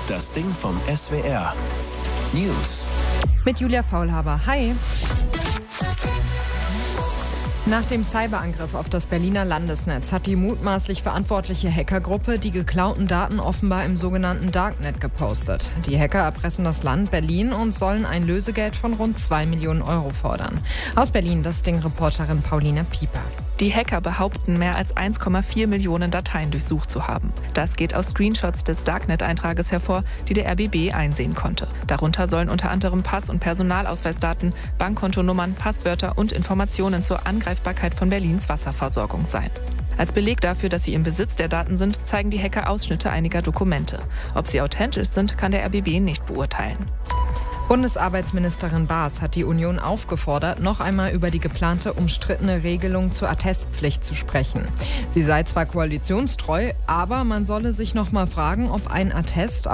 Das Ding vom SWR. News. Mit Julia Faulhaber. Hi. Nach dem Cyberangriff auf das Berliner Landesnetz hat die mutmaßlich verantwortliche Hackergruppe die geklauten Daten offenbar im sogenannten Darknet gepostet. Die Hacker erpressen das Land Berlin und sollen ein Lösegeld von rund 2 Millionen Euro fordern. Aus Berlin das Ding-Reporterin Pauline Pieper. Die Hacker behaupten, mehr als 1,4 Millionen Dateien durchsucht zu haben. Das geht aus Screenshots des Darknet-Eintrages hervor, die der RBB einsehen konnte. Darunter sollen unter anderem Pass- und Personalausweisdaten, Bankkontonummern, Passwörter und Informationen zur Angreifbarkeit von Berlins Wasserversorgung sein. Als Beleg dafür, dass sie im Besitz der Daten sind, zeigen die Hacker Ausschnitte einiger Dokumente. Ob sie authentisch sind, kann der RBB nicht beurteilen. Bundesarbeitsministerin Baas hat die Union aufgefordert, noch einmal über die geplante umstrittene Regelung zur Attestpflicht zu sprechen. Sie sei zwar koalitionstreu, aber man solle sich noch mal fragen, ob ein Attest